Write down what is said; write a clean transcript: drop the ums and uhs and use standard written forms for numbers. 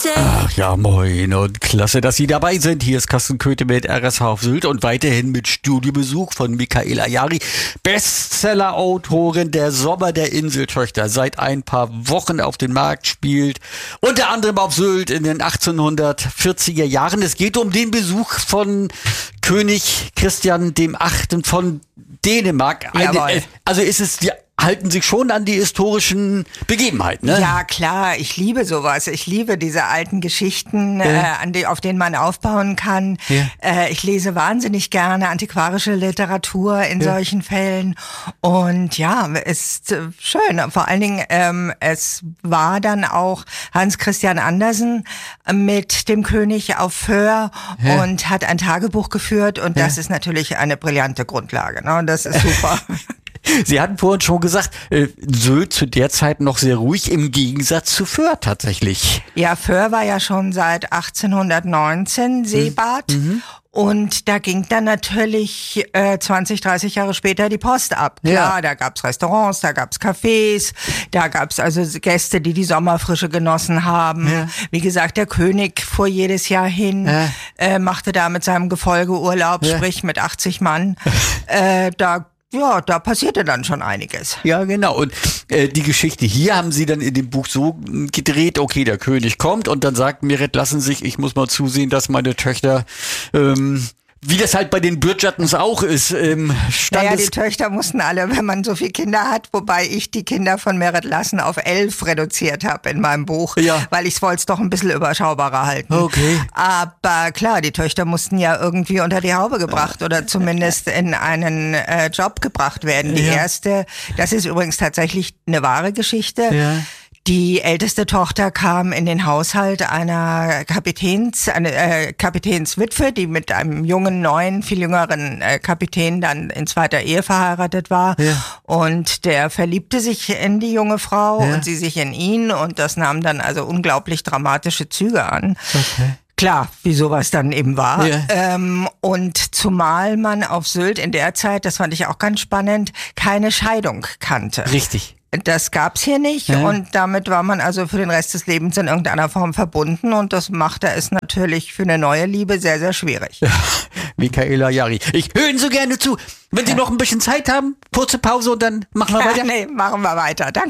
Ach ja, moin und klasse, dass Sie dabei sind. Hier ist Carsten Köthe mit RSH auf Sylt und weiterhin mit Studiobesuch von Michaela Jari, Bestseller-Autorin Der Sommer der Inseltöchter, seit ein paar Wochen auf den Markt spielt, unter anderem auf Sylt in den 1840er Jahren. Es geht um den Besuch von König Christian dem Achten von Dänemark. Also ist es die halten sich schon an die historischen Begebenheiten, ne? Ja, klar, ich liebe sowas. Ich liebe diese alten Geschichten, auf denen man aufbauen kann. Ja. Ich lese wahnsinnig gerne antiquarische Literatur in solchen Fällen. Und ja, ist schön. Vor allen Dingen, es war dann auch Hans Christian Andersen mit dem König auf Föhr und hat ein Tagebuch geführt. Und das ist natürlich eine brillante Grundlage, ne? Und das ist super. Sie hatten vorhin schon gesagt, Sylt zu der Zeit noch sehr ruhig, im Gegensatz zu Föhr tatsächlich. Ja, Föhr war ja schon seit 1819 Seebad. Mhm. Und da ging dann natürlich 20, 30 Jahre später die Post ab. Klar, da gab's Restaurants, da gab's Cafés, da gab's also Gäste, die die Sommerfrische genossen haben. Ja. Wie gesagt, der König fuhr jedes Jahr hin, machte da mit seinem Gefolge Urlaub, sprich mit 80 Mann. Da passierte dann schon einiges. Ja, genau. Und die Geschichte hier haben Sie dann in dem Buch so gedreht, okay, der König kommt und dann sagt Meret, lassen Sie sich, ich muss mal zusehen, dass meine Töchter, wie das halt bei den Bridgertons auch ist, naja, die Töchter mussten alle, wenn man so viele Kinder hat, wobei ich die Kinder von Meret Lassen auf 11 reduziert habe in meinem Buch, weil ich wollte es doch ein bisschen überschaubarer halten. Okay. Aber klar, die Töchter mussten ja irgendwie unter die Haube gebracht oder zumindest in einen Job gebracht werden. Die erste, das ist übrigens tatsächlich eine wahre Geschichte. Ja. Die älteste Tochter kam in den Haushalt einer Kapitänswitwe, die mit einem jungen, neuen, viel jüngeren Kapitän dann in zweiter Ehe verheiratet war. Ja. Und der verliebte sich in die junge Frau und sie sich in ihn. Und das nahm dann also unglaublich dramatische Züge an. Okay. Klar, wie sowas dann eben war. Ja. Und zumal man auf Sylt in der Zeit, das fand ich auch ganz spannend, keine Scheidung kannte. Richtig. Das gab's hier nicht und damit war man also für den Rest des Lebens in irgendeiner Form verbunden und das machte es natürlich für eine neue Liebe sehr, sehr schwierig. Ja, Michaela Jari, ich höre Ihnen so gerne zu. Wenn Sie noch ein bisschen Zeit haben, kurze Pause und dann machen wir weiter. Nee, machen wir weiter. Danke.